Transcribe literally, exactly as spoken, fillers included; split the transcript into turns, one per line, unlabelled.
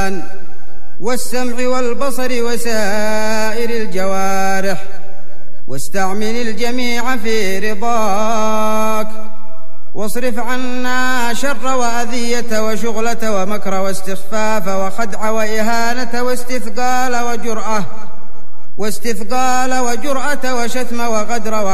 اللسان والسمع والبصر وسائر الجوارح، واستعمل الجميع في رضاك، واصرف عنا شر وأذية وشغلة ومكر واستخفاف وخدع وإهانة واستثقال وجرأة واستثقال وجرأة وشتم وغدر